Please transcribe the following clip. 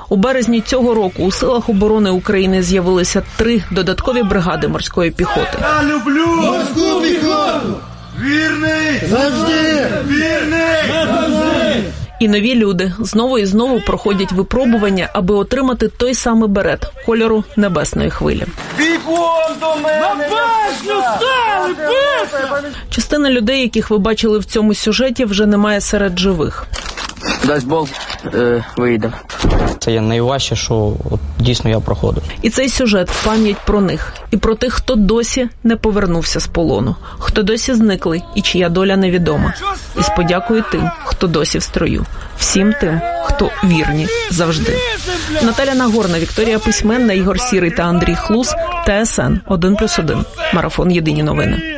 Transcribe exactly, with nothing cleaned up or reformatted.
У березні цього року у силах оборони України з'явилися три додаткові бригади морської піхоти. Я люблю морську піхоту! Вірний! Завжди! Вірний! Завжди! І нові люди знову і знову проходять випробування, аби отримати той самий берет кольору небесної хвилі. Бігом до мене! На башню стали! Быстро! Частина людей, яких ви бачили в цьому сюжеті, вже немає серед живих. Дасть Бог, е, вийде. Це є найважче, що от, дійсно я проходив. І цей сюжет – пам'ять про них. І про тих, хто досі не повернувся з полону. Хто досі зниклий і чия доля невідома. І з подякою тим, хто досі в строю. Всім тим, хто вірні завжди. Наталя Нагорна, Вікторія Письменна, Ігор Сірий та Андрій Хлус. Т С Н один плюс один. Марафон «Єдині новини».